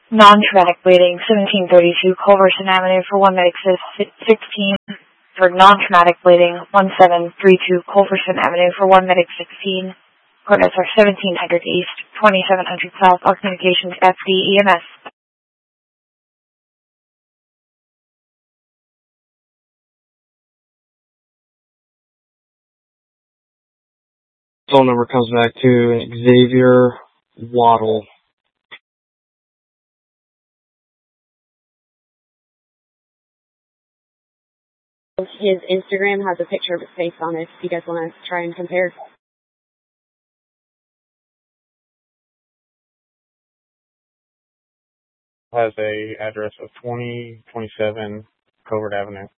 Non-traumatic bleeding, 1732 Culverson Avenue for 1 medic 16. For non-traumatic bleeding, 1732 Culverson Avenue for 1 medic 16. Coordinates are 1700 East, 2700 South. All communications FD EMS. Phone number comes back to Xavier Waddle. His Instagram has a picture of his face on it if you guys want to try and compare. Has a address of 2027 Covert Avenue.